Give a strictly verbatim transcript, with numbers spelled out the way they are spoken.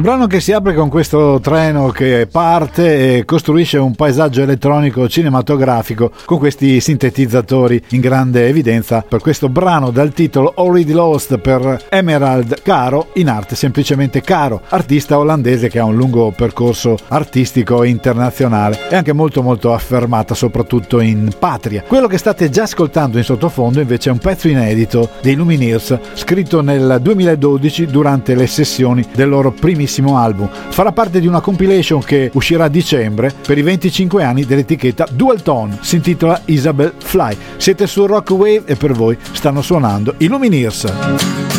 Un brano che si apre con questo treno che parte e costruisce un paesaggio elettronico cinematografico con questi sintetizzatori in grande evidenza per questo brano dal titolo Already Lost per Emerald Caro, in arte semplicemente Caro, artista olandese che ha un lungo percorso artistico internazionale e anche molto molto affermata soprattutto in patria. Quello che state già ascoltando in sottofondo invece è un pezzo inedito dei Lumineers scritto nel duemiladodici durante le sessioni del loro primissimo album. Farà parte di una compilation che uscirà a dicembre per i venticinque anni dell'etichetta Dual Tone, si intitola Isabel Fly. Siete su Rock Wave e per voi stanno suonando i Lumineers.